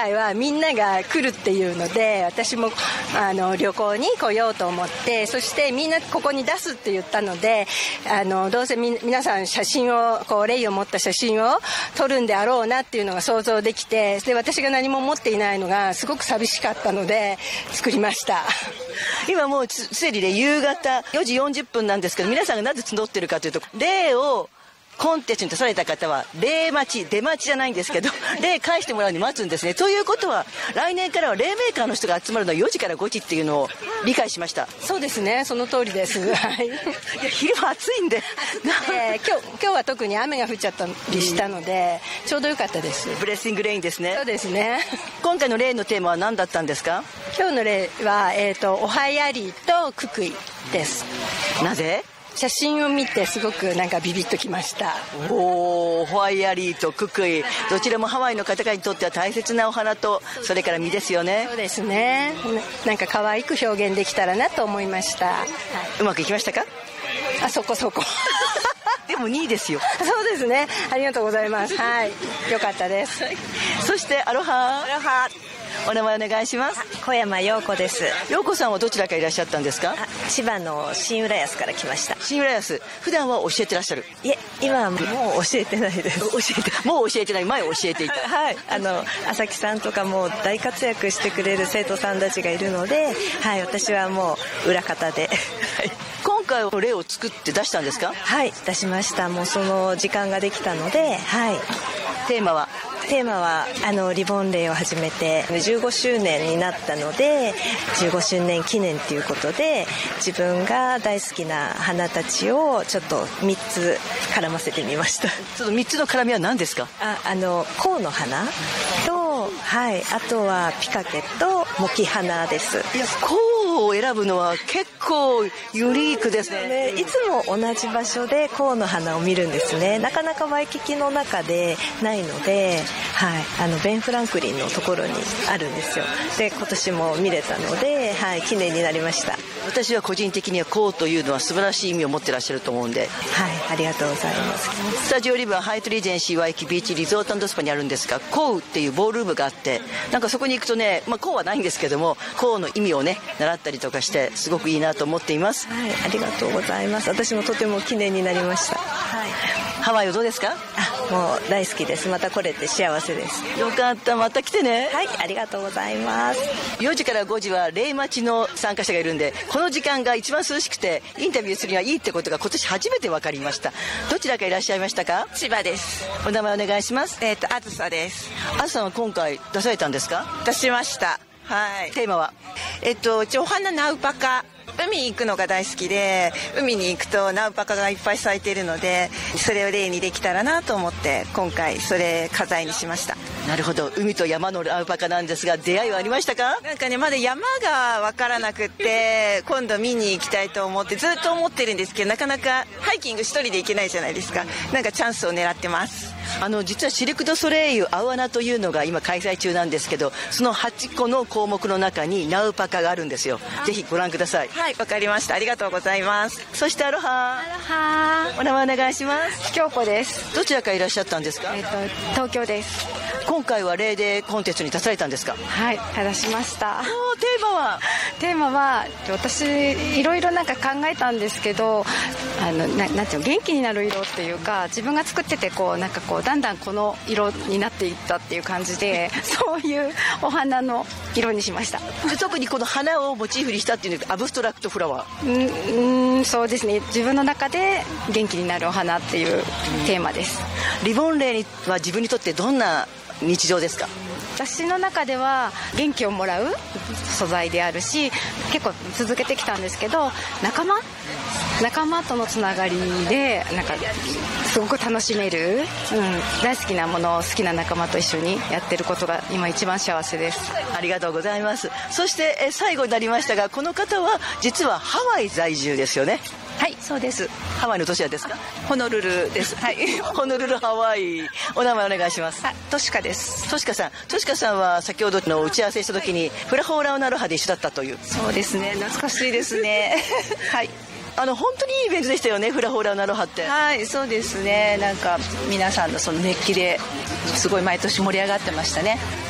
回はみんなが来るっていうので、私も旅行に来ようと思って、そしてみんなここに出すって言ったので、どうせ皆さん写真をレイを持った写真を撮るんであろうなっていうのが想像できて、で私が何も持っていないのがすごく寂しかったので作りました。 今もうすでにね、夕方4時40分なんですけど、皆さんがなぜ集ってるかというと、レイをコンテストに出された方は出待ちじゃないんですけど、レイ返してもらうに待つんですね。ということは来年からはレイメーカーの人が集まるのは4時から5時っていうのを理解しました。 そうですね、その通りです。はい、いや昼は暑いんで今日は特に雨が降っちゃったりしたので、ちょうどよかったです。 ブレッシングレインですね。 そうですね。 今回のレイのテーマは何だったんですか？ 今日のレイは、おはやりとククイです。 なぜ？ 写真を見てすごくなんかビビッときました。 ホワイヤリーとククイ、どちらもハワイの方々にとっては大切なお花と、それから実ですよね。 そうですね。なんか可愛く表現できたらなと思いました。はい、 うまくいきましたか？ そこでも2位ですよ。 そうですね、ありがとうございます。はい、よかったです。 そしてアロハ。お名前お願いします。 小山陽子です。 陽子さんはどちらからいらっしゃったんですか？ 千葉の新浦安から来ました。 新浦安、普段は教えてらっしゃる？ いえ、今はもう教えてないです。 もう教えてない、前教えていた。 はい、朝木さんとかも大活躍してくれる生徒さんたちがいるので、はい、私はもう裏方で今回は例を作って出したんですか？ はい、出しました。もうその時間ができたので、はい。 テーマはリボンレイを始めて15周年になったので、15周年記念ということで、自分が大好きな花たちをちょっと3つ絡ませてみました。 その3つの絡みは何ですか？ 香の花と、はい、あとはピカケとモキ花です。 いや、香を選ぶのは結構ユニークですね。 いつも同じ場所で香の花を見るんですね。なかなかワイキキの中でないので、はい、ベン・フランクリンのところにあるんですよ。で、今年も見れたので、はい、記念になりました。 私は個人的には香というのは素晴らしい意味を持ってらっしゃると思うんで、 はい、ありがとうございます。 スタジオリブはハイトリージェンシーワイキビーチリゾート&スパにあるんですが、香っていうボールームがあって、なんかそこに行くとね、香はないんですけども、香の意味をね習ったりとかしてすごくいいなと思っています。 はい、ありがとうございます。私もとても記念になりました。はい、 ハワイはどうですか？ もう大好きです。また来れて幸せです。 よかった、また来てね。 はい、ありがとうございます。 4時から5時はレイ待ちの参加者がいるんで、この時間が一番涼しくてインタビューするにはいいってことが今年初めて分かりました。どちらかいらっしゃいましたか？ 千葉です。 お名前お願いします。 あずさです。 あずさんは今回出されたんですか？ 出しました。はい。 テーマはお花ナウパカ。海に行くのが大好きで、海に行くとナウパカがいっぱい咲いているので、それを例にできたらなと思って今回それ花材にしました。 なるほど、海と山のナウパカなんですが、出会いはありましたか？ なんかね、まだ山が分からなくって今度見に行きたいと思ってずっと思ってるんですけど、なかなかハイキング一人で行けないじゃないですか。なんかチャンスを狙ってます。 実はシルク・ドゥ・ソレイユアウアナというのが今開催中なんですけど、その8個の項目の中にナウパカがあるんですよ。ぜひご覧ください。 はい、わかりました。ありがとうございます。 そしてアロハ。 アロハ。 お名前お願いします。 京子です。 どちらからいらっしゃったんですか？ 東京です。 今回はレイデーコンテストに出されたんですか？ はい、出しました。 テーマは私いろいろなんか考えたんですけど、なんていうの、元気になる色っていうか、自分が作っててなんかだんだんこの色になっていったっていう感じで、そういうお花の色にしました。 特にこの花をモチーフにしたっていうのはアブストラクトフラワー。 そうですね、自分の中で元気になるお花っていうテーマです。 リボンレイは自分にとってどんな日常ですか？ 私の中では元気をもらう素材であるし、結構続けてきたんですけど、仲間とのつながりでなんかすごく楽しめる、大好きなものを好きな仲間と一緒にやってることが今一番幸せです。 ありがとうございます。そして最後になりましたが、この方は実はハワイ在住ですよね？ はい、そうです。 ハワイの都市はですか？ ホノルルです。はい。 ホノルルハワイ。お名前お願いします。 トシカです。 トシカさんは先ほどの打ち合わせした時にフラホーラオナロハで一緒だったという。 そうですね、懐かしいですね。はい。 本当にいいイベントでしたよね、フラホーラオナロハって。 はい、そうですね。なんか皆さんのその熱気ですごい毎年盛り上がってましたね。